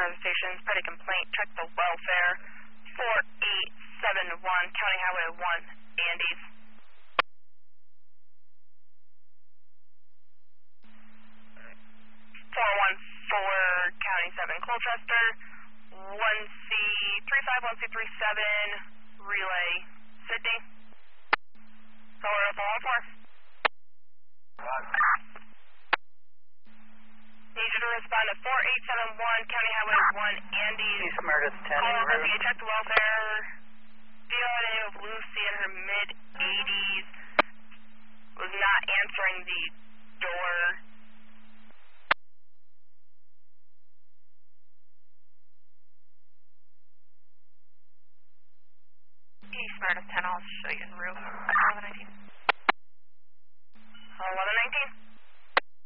Fire Station, petty complaint, check the welfare, 4871, County Highway 1, Andes. 414, County 7, Colchester, 1C351237, relay, Sydney. Color of 104. Need you to respond to 4871, County Highway 1, Andes. East Meredith 10. Call over the check the welfare. DNA of Lucy in her mid-80s. Was not answering the door. East Meredith 10, I'll show you the roof. 1119.